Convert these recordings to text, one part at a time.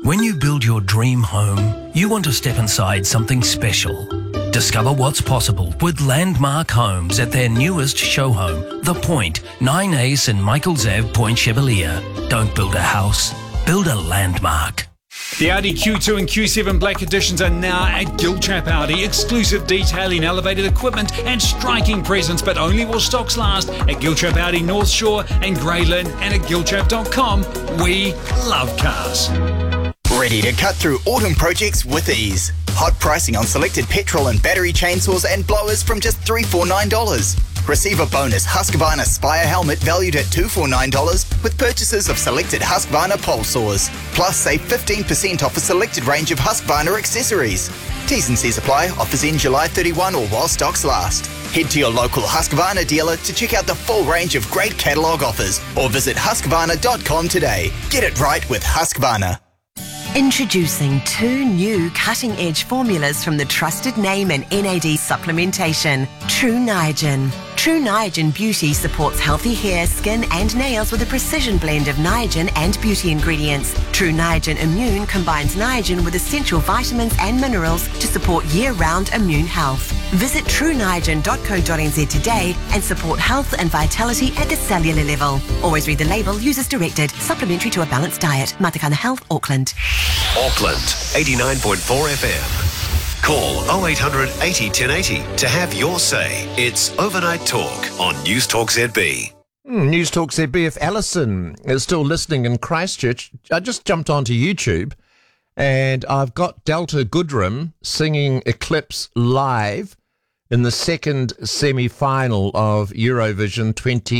When you build your dream home, you want to step inside something special. Discover what's possible with Landmark Homes at their newest show home, The Point, 9A St Michael's Ave, Point Chevalier. Don't build a house, build a landmark. The Audi Q2 and Q7 Black Editions are now at Giltrap Audi. Exclusive detailing, elevated equipment and striking presence, but only while stocks last at Giltrap Audi North Shore and Greyland and at giltrap.com. We love cars. Ready to cut through autumn projects with ease. Hot pricing on selected petrol and battery chainsaws and blowers from just $349. Receive a bonus Husqvarna Spire helmet valued at $249 with purchases of selected Husqvarna pole saws. Plus, save 15% off a selected range of Husqvarna accessories. T's and C's apply. Offers in July 31 or while stocks last. Head to your local Husqvarna dealer to check out the full range of great catalogue offers or visit husqvarna.com today. Get it right with Husqvarna. Introducing 2 new cutting-edge formulas from the trusted name in NAD supplementation, True Niagen. True Niagen Beauty supports healthy hair, skin and nails with a precision blend of Niagen and beauty ingredients. True Niagen Immune combines Niagen with essential vitamins and minerals to support year-round immune health. Visit trueniagen.co.nz today and support health and vitality at the cellular level. Always read the label, use as directed. Supplementary to a balanced diet. Matakana Health, Auckland. Auckland, 89.4 FM. Call 0800 80 1080 to have your say. It's Overnight Talk on News Talk ZB. News Talk ZB. If Alison is still listening in Christchurch, I just jumped onto YouTube and I've got Delta Goodrem singing Eclipse live in the second semi-final of Eurovision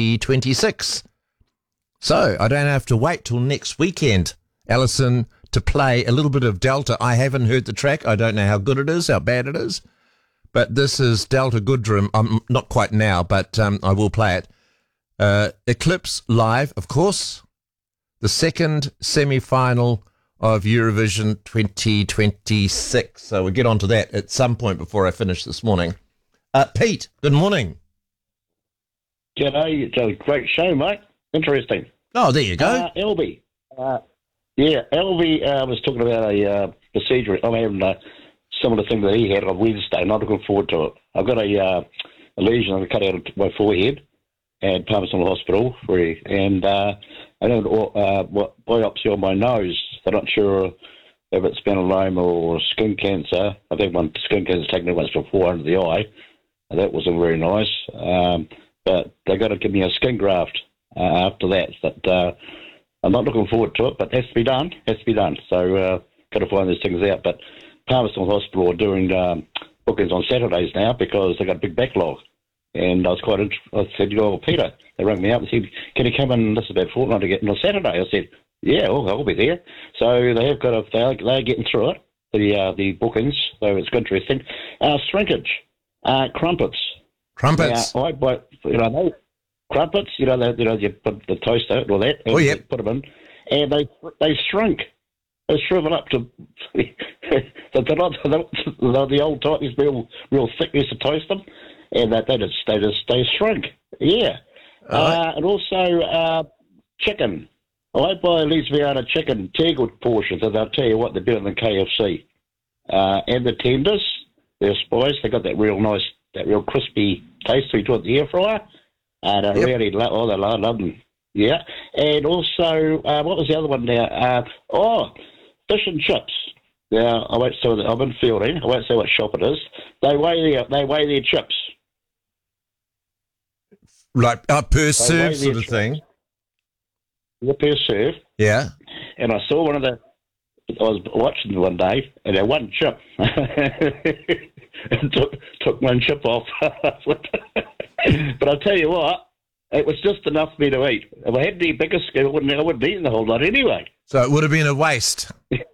2026. So I don't have to wait till next weekend, Alison, to play a little bit of Delta. I haven't heard the track. I don't know how good it is, how bad it is. But this is Delta Goodrem. Not quite now, but I will play it. Eclipse live, of course. The second semi-final of Eurovision 2026. So we'll get onto that at some point before I finish this morning. Pete, good morning. G'day. It's a great show, mate. Interesting. Oh, there you go. Elby. Elby was talking about a procedure. I'm having a similar thing that he had on Wednesday. Not looking forward to it. I've got a lesion I'm cut out of my forehead at Palmerston Hospital, and I don't know biopsy on my nose. They're not sure if it's melanoma or skin cancer. I've had one skin cancer taken once before under the eye. That wasn't very nice. But they got to give me a skin graft after that. But I'm not looking forward to it, but it has to be done. So got to find these things out. But Palmerston Hospital are doing bookings on Saturdays now because they got a big backlog. And I was quite interested. I said, Peter, they rang me up and said, can you come in, this is about a fortnight to get in on Saturday? I said, yeah, I'll be there. So they have got they're getting through it, the bookings, so it's interesting. Shrinkage, crumpets. Crumpets. Now, I buy, crumpets, you put the toaster and all that. Oh, yeah. Put them in, and they shrink. They shrivel up to they're not the old type. Is real thick. Used to toast them, and they shrink. Yeah, right. And also chicken. I buy Louisiana chicken Tegel portions, and they'll tell you what, they're better than KFC. And the tenders, they're spiced. They got that real crispy taste. So you do it in the air fryer. And I really love them. Yeah. And also, what was the other one now? Fish and chips. Now, I won't say that. I'm in Fielding. I won't say what shop it is. They weigh their chips. Like per serve sort of thing. Yeah, per serve. Yeah. And I saw I was watching one day, and they one chip. And took one chip off. But I'll tell you what, it was just enough for me to eat. If I had any bigger skin, I wouldn't have eaten the whole lot anyway. So it would have been a waste.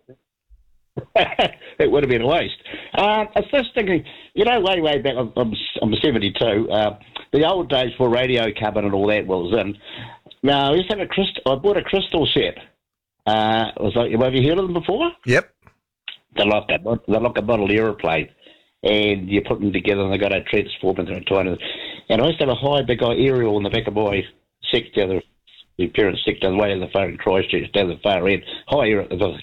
It would have been a waste. I was just thinking, way back, I'm 72, the old days before radio came and all that was in. Now, I bought a crystal set. Have you heard of them before? Yep. They're like a model aeroplane. And you put them together and they got a transform into a tiny. And I used to have a high big aerial in the back of my sector, the parents' sector, the way in the far in Christchurch, down the far end, higher at the